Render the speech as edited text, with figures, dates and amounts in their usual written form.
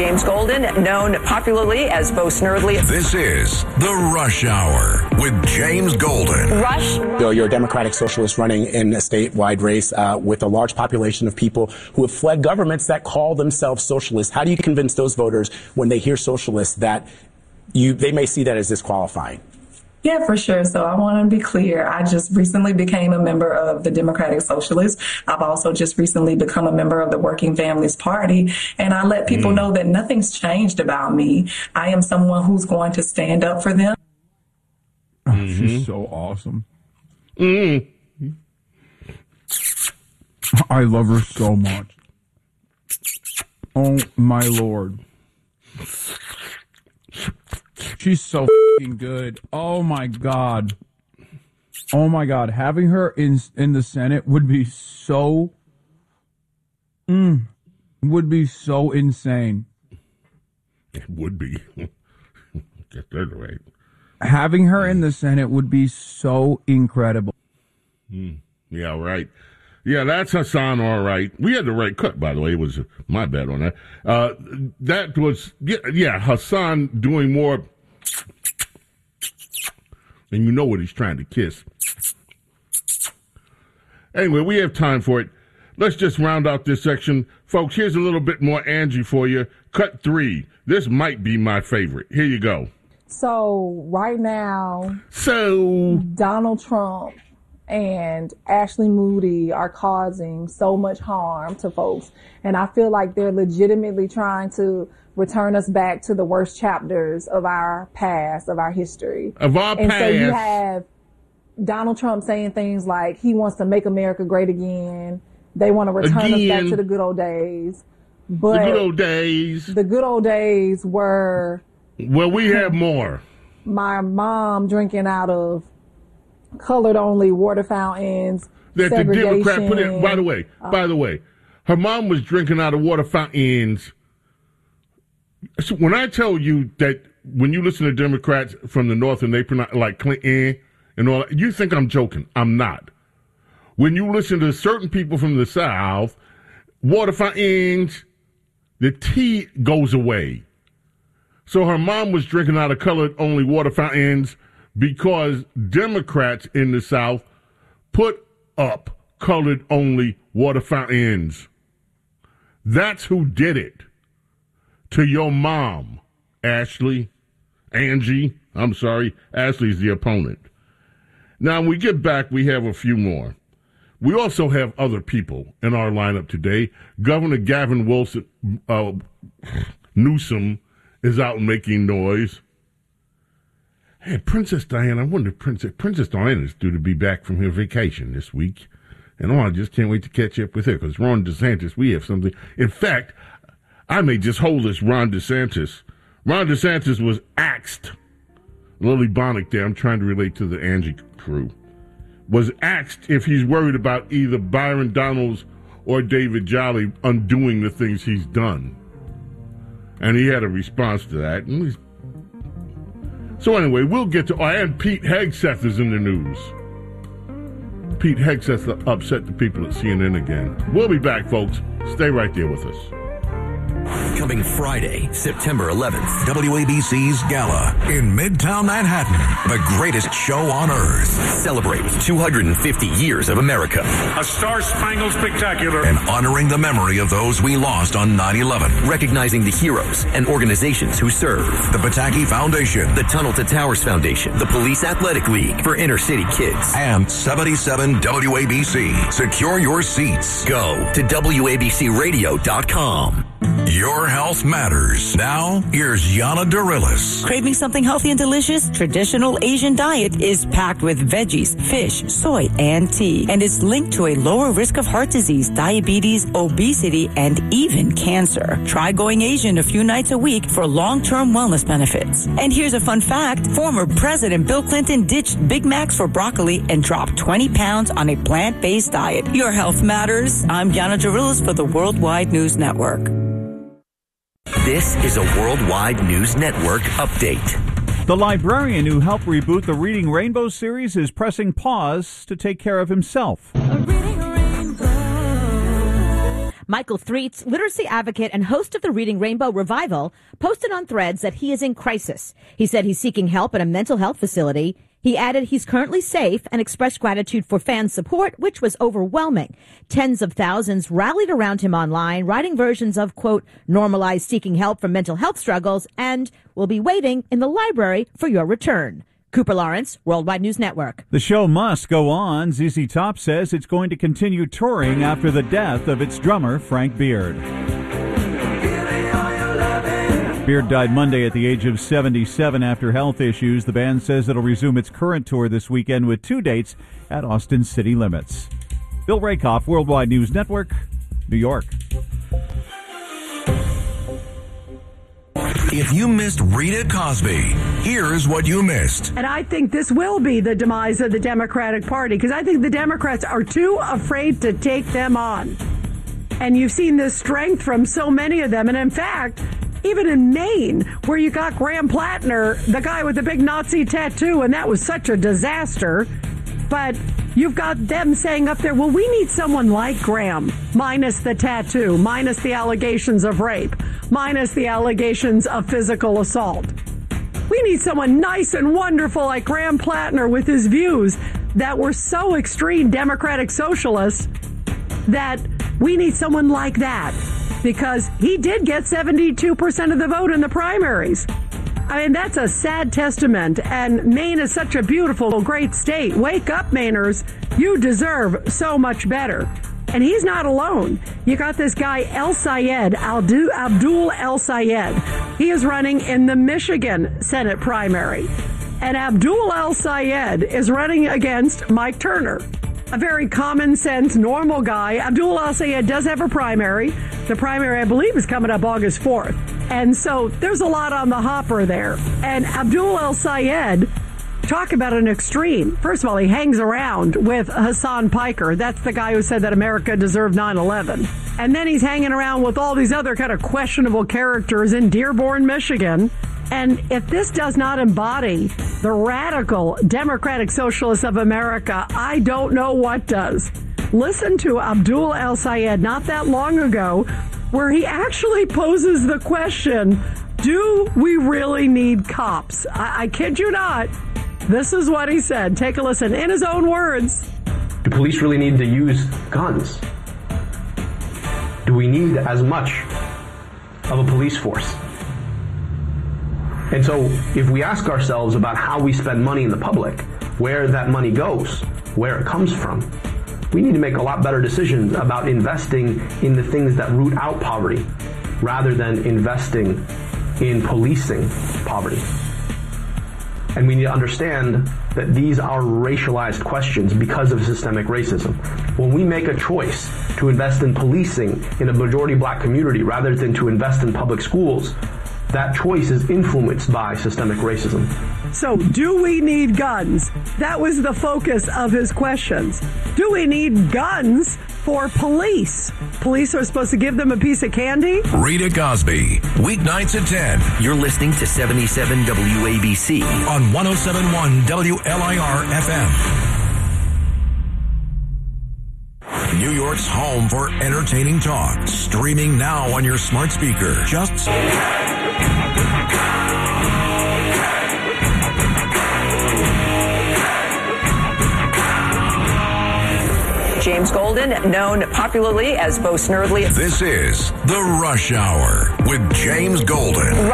James Golden, known popularly as Bo Snerdley. This is The Rush Hour with James Golden. Rush. You're a Democratic Socialist running in a statewide race with a large population of people who have fled governments that call themselves socialists. How do you convince those voters when they hear socialists that they may see that as disqualifying? Yeah, for sure. So I want to be clear. I just recently became a member of the Democratic Socialists. I've also just recently become a member of the Working Families Party. And I let people know that nothing's changed about me. I am someone who's going to stand up for them. Oh, she's so awesome. I love her so much. Oh, my Lord. She's so f***ing good. Oh, my God. Oh, my God. Having her in the Senate would be so... would be so insane. It would be. Get that right. Having her in the Senate would be so incredible. Yeah, right. Yeah, that's Hassan, all right. We had the right cut, by the way. It was my bad on that. That was, Hassan doing more, and you know what he's trying to kiss. Anyway, we have time for it. Let's just round out this section. Folks, here's a little bit more Angie for you. Cut 3. This might be my favorite. Here you go. So, right now, Donald Trump and Ashley Moody are causing so much harm to folks. And I feel like they're legitimately trying to return us back to the worst chapters of our past, of our history. Of our past. So you have Donald Trump saying things like he wants to make America great again. They want to return us back to the good old days. But the good old days. The good old days were... Well, we have more. My mom drinking out of colored-only water fountains. That the Democrat put in. By the way, her mom was drinking out of water fountains. So when I tell you that when you listen to Democrats from the North and they pronounce like Clinton and all that, you think I'm joking. I'm not. When you listen to certain people from the South, water fountains, the T goes away. So her mom was drinking out of colored-only water fountains because Democrats in the South put up colored-only water fountains. That's who did it to your mom, Ashley. Angie, I'm sorry. Ashley's the opponent. Now, when we get back, we have a few more. We also have other people in our lineup today. Governor Gavin Newsom is out making noise. Hey, Princess Diana, I wonder if Princess Diana's due to be back from her vacation this week. And I just can't wait to catch up with her because Ron DeSantis, we have something. In fact, I may just hold this Ron DeSantis. Ron DeSantis was axed. Lily Bonnick there, I'm trying to relate to the Angie crew, was axed if he's worried about either Byron Donalds or David Jolly undoing the things he's done. And he had a response to that. So anyway, we'll get to... and Pete Hegseth is in the news. Pete Hegseth upset the people at CNN again. We'll be back, folks. Stay right there with us. Coming Friday, September 11th, WABC's Gala in Midtown Manhattan. The greatest show on earth. Celebrate 250 years of America. A Star-Spangled Spectacular. And honoring the memory of those we lost on 9/11. Recognizing the heroes and organizations who serve. The Pataki Foundation. The Tunnel to Towers Foundation. The Police Athletic League for inner city kids. And 77 WABC. Secure your seats. Go to WABCRadio.com. Your health matters. Now, here's Yana Dorillis. Craving something healthy and delicious? Traditional Asian diet is packed with veggies, fish, soy, and tea. And it's linked to a lower risk of heart disease, diabetes, obesity, and even cancer. Try going Asian a few nights a week for long-term wellness benefits. And here's a fun fact. Former President Bill Clinton ditched Big Macs for broccoli and dropped 20 pounds on a plant-based diet. Your health matters. I'm Yana Dorillis for the Worldwide News Network. This is a Worldwide News Network update. The librarian who helped reboot the Reading Rainbow series is pressing pause to take care of himself. Michael Threets, literacy advocate and host of the Reading Rainbow Revival, posted on Threads that he is in crisis. He said he's seeking help at a mental health facility. He added he's currently safe and expressed gratitude for fan support, which was overwhelming. Tens of thousands rallied around him online, writing versions of, quote, normalize seeking help from mental health struggles, and will be waiting in the library for your return. Cooper Lawrence, Worldwide News Network. The show must go on. ZZ Top says it's going to continue touring after the death of its drummer, Frank Beard. Beard died Monday at the age of 77 after health issues. The band says it'll resume its current tour this weekend with 2 dates at Austin City Limits. Bill Rakoff, Worldwide News Network, New York. If you missed Rita Cosby, here's what you missed. And I think this will be the demise of the Democratic Party, because I think the Democrats are too afraid to take them on. And you've seen this strength from so many of them. And in fact, even in Maine, where you got Graham Plattner, the guy with the big Nazi tattoo, and that was such a disaster. But you've got them saying up there, well, we need someone like Graham, minus the tattoo, minus the allegations of rape, minus the allegations of physical assault. We need someone nice and wonderful like Graham Plattner with his views that were so extreme Democratic socialists that we need someone like that. Because he did get 72% of the vote in the primaries. I mean, that's a sad testament. And Maine is such a beautiful, great state. Wake up, Mainers. You deserve so much better. And he's not alone. You got this guy, Abdul El Sayed. He is running in the Michigan Senate primary. And Abdul El Sayed is running against Mike Turner. A very common sense, normal guy. Abdul El Sayed does have a primary. The primary, I believe, is coming up August 4th. And so there's a lot on the hopper there. And Abdul El Sayed, talk about an extreme. First of all, he hangs around with Hassan Piker. That's the guy who said that America deserved 9/11. And then he's hanging around with all these other kind of questionable characters in Dearborn, Michigan. And if this does not embody the radical Democratic Socialists of America, I don't know what does. Listen to Abdul El Sayed not that long ago, where he actually poses the question, do we really need cops? I kid you not. This is what he said. Take a listen in his own words. Do police really need to use guns? Do we need as much of a police force? And so if we ask ourselves about how we spend money in the public, where that money goes, where it comes from, we need to make a lot better decisions about investing in the things that root out poverty rather than investing in policing poverty. And we need to understand that these are racialized questions because of systemic racism. When we make a choice to invest in policing in a majority black community rather than to invest in public schools, that choice is influenced by systemic racism. So, do we need guns? That was the focus of his questions. Do we need guns for police? Police are supposed to give them a piece of candy? Rita Cosby, weeknights at 10. You're listening to 77 WABC on 107.1 WLIR FM. New York's home for entertaining talk. Streaming now on your smart speaker. Just James Golden, known popularly as Bo Snerdley. This is The Rush Hour with James Golden.